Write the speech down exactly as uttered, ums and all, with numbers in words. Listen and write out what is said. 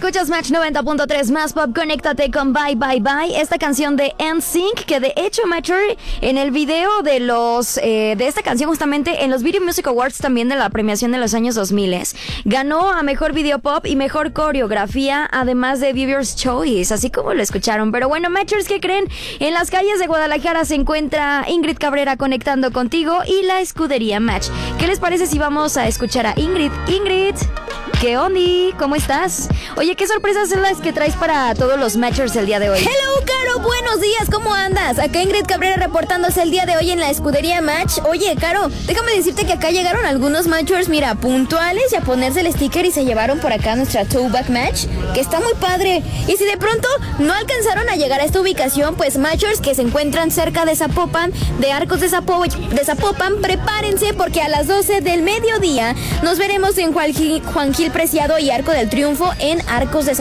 Escuchas Match noventa punto tres Más Pop, conéctate con Bye Bye Bye, esta canción de N Sync, que de hecho, Matcher, en el video de los eh, de esta canción, justamente en los Video Music Awards también de la premiación de los años dos mil, ganó a Mejor Video Pop y Mejor Coreografía, además de Viewer's Choice, así como lo escucharon. Pero bueno, Matchers, ¿qué creen? En las calles de Guadalajara se encuentra Ingrid Cabrera conectando contigo y la escudería Match. ¿Qué les parece si vamos a escuchar a Ingrid? Ingrid, ¿qué onda? ¿Cómo estás? Oye, ¿qué sorpresas son las que traes para todos los Matchers el día de hoy? Hello, Caro, buenos días, ¿cómo andas? Acá Ingrid Cabrera reportándose el día de hoy en la escudería Match. Oye, Caro, déjame decirte que acá llegaron algunos Matchers, mira, puntuales y a ponerse el sticker y se llevaron por acá nuestra Throwback Match, que está muy padre. Y si de pronto no alcanzaron a llegar a esta ubicación, pues Matchers que se encuentran cerca de Zapopan, de Arcos de, Zapo de Zapopan, prepárense porque a las doce del mediodía nos veremos en Juan Gil, Juan Gil Preciado y Arco del Triunfo en Arcos de Zapopan.